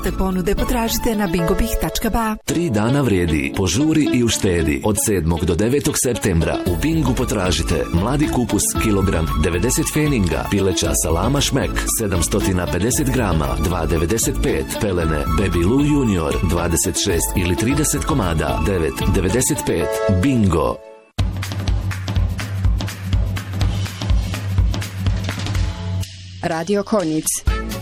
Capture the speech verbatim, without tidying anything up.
Te ponude potražite na bingobih tačka ba. Tri dana vrijedi. Požuri i uštedi. Od sedmog do devetog septembra u Bingu potražite mladi kupus kilogram devedeset feninga, pileća salama šmek sedamsto pedeset grama dva devedeset pet, pelene Baby Lou Junior dvadeset šest ili trideset komada devet devedeset pet. Bingo. Radio Konjic.